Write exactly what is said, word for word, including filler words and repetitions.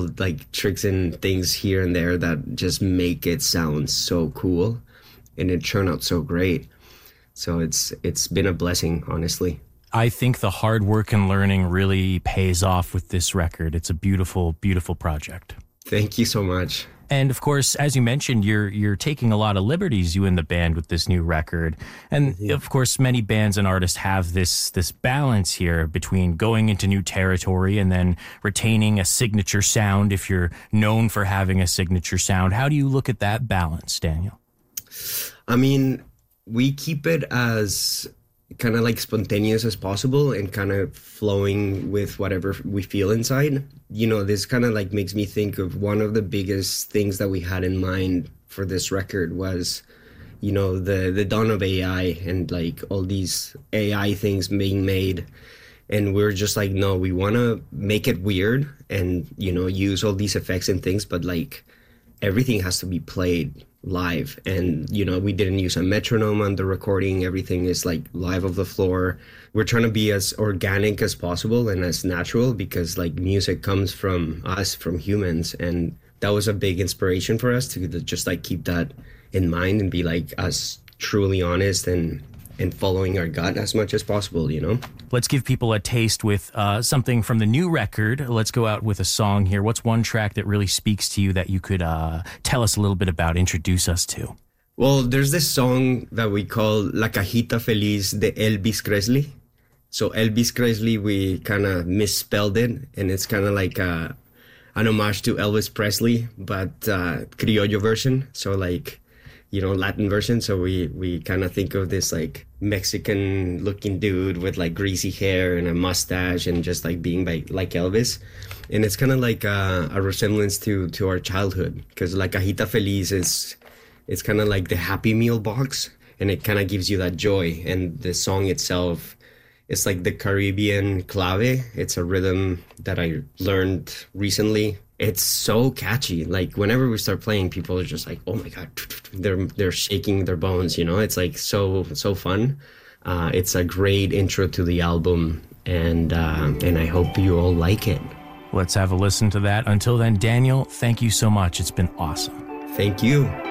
little like tricks and things here and there that just make it sound so cool, and it turned out so great. So it's it's been a blessing, honestly. I think the hard work and learning really pays off with this record. It's a beautiful, beautiful project. Thank you so much. And of course, as you mentioned, you're you're taking a lot of liberties, you and the band, with this new record. And mm-hmm. of course, many bands and artists have this this balance here between going into new territory and then retaining a signature sound if you're known for having a signature sound. How do you look at that balance, Daniel? I mean, we keep it as kind of like spontaneous as possible and kind of flowing with whatever we feel inside. You know, this kind of like makes me think of one of the biggest things that we had in mind for this record was, you know, the, the dawn of A I and like all these A I things being made. And we're just like, no, we want to make it weird and, you know, use all these effects and things, but like everything has to be played live. And, you know, we didn't use a metronome on the recording. Everything is like live off the floor. We're trying to be as organic as possible and as natural because like music comes from us, from humans. And that was a big inspiration for us to just like keep that in mind and be like as truly honest and and following our gut as much as possible, you know? Let's give people a taste with uh, something from the new record. Let's go out with a song here. What's one track that really speaks to you that you could uh, tell us a little bit about, introduce us to? Well, there's this song that we call La Cajita Feliz de Elvis Presley. So Elvis Presley, we kind of misspelled it, and it's kind of like a, an homage to Elvis Presley, but uh, criollo version. So like, you know, Latin version. So we, we kind of think of this like Mexican looking dude with like greasy hair and a mustache and just like being by, like Elvis. And it's kind of like a, a resemblance to, to our childhood because La Cajita Feliz is, it's kind of like the Happy Meal box and it kind of gives you that joy. And the song itself, it's like the Caribbean clave. It's a rhythm that I learned recently. It's so catchy. Like whenever we start playing, people are just like, "Oh my god!" They're they're shaking their bones. You know, it's like so so fun. Uh, it's a great intro to the album, and uh, and I hope you all like it. Let's have a listen to that. Until then, Daniel, thank you so much. It's been awesome. Thank you.